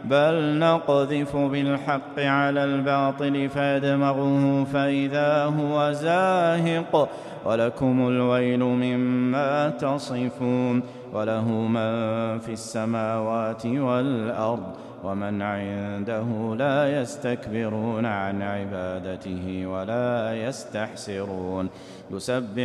بل نقذف بالحق على الباطل فيدمغه فإذا هو زاهق ولكم الويل مما تصفون وله من في السماوات والأرض ومن عنده لا يستكبرون عن عبادته ولا يستحسرون